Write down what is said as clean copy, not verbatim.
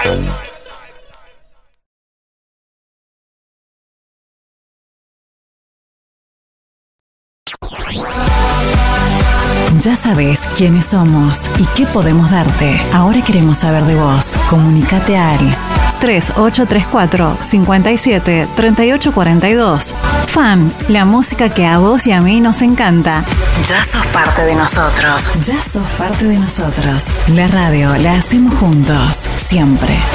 Ya sabes quiénes somos y qué podemos darte. Ahora queremos saber de vos. Comunicate al 3834-573842. FAM, la música que a vos y a mí nos encanta. Ya sos parte de nosotros. Ya sos parte de nosotros. La radio la hacemos juntos, siempre.